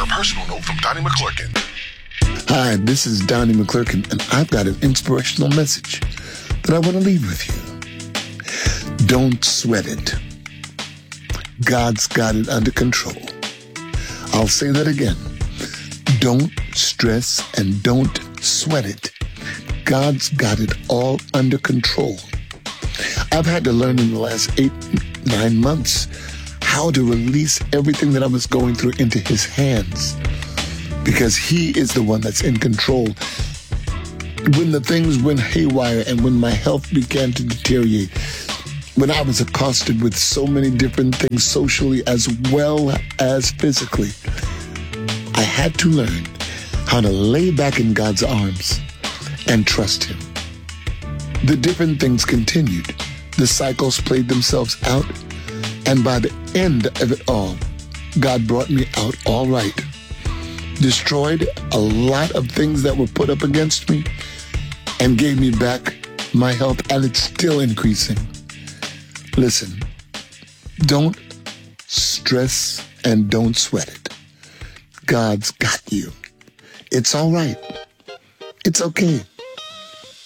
a personal note from Donnie McClurkin. Hi, this is Donnie McClurkin, and I've got an inspirational message that I want to leave with you. Don't sweat it. God's got it under control. I'll say that again. Don't stress and don't sweat it. God's got it all under control. I've had to learn in the last 8-9 months how to release everything that I was going through into His hands, because He is the one that's in control. When the things went haywire and when my health began to deteriorate, when I was accosted with so many different things socially as well as physically, I had to learn how to lay back in God's arms and trust Him. The different things continued. The cycles played themselves out, and by the end of it all, God brought me out all right. Destroyed a lot of things that were put up against me and gave me back my health, and it's still increasing. Listen, don't stress and don't sweat it. God's got you. It's all right. It's okay.